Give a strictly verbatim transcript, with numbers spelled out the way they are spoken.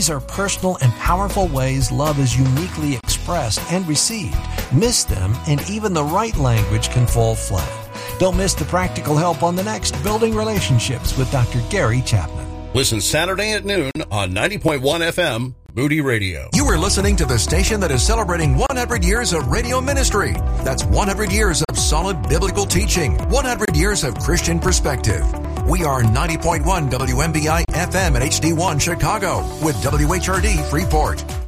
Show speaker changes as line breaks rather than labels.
These are personal and powerful ways love is uniquely expressed and received. Miss them, and even the right language can fall flat. Don't miss the practical help on the next Building Relationships with Doctor Gary Chapman.
Listen Saturday at noon on ninety point one F M, Moody Radio.
You are listening to the station that is celebrating one hundred years of radio ministry. That's one hundred years of solid biblical teaching, one hundred years of Christian perspective. We are ninety point one W M B I F M at H D one Chicago with W H R D Freeport.